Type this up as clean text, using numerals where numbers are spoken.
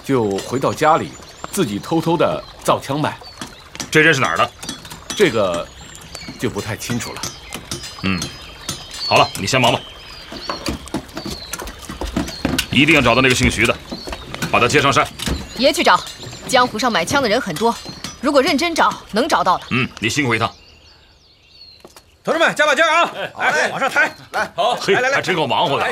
就回到家里，自己偷偷的造枪卖。 这人是哪儿的？ 这个就不太清楚了。 好了，你先忙吧。一定要找到那个姓徐的，把他接上山。 爷去找，江湖上买枪的人很多，如果认真找，能找到的。 你辛苦一趟。 同志们，加把劲啊！往上抬，来，好， 嘿，还真够忙活的啊。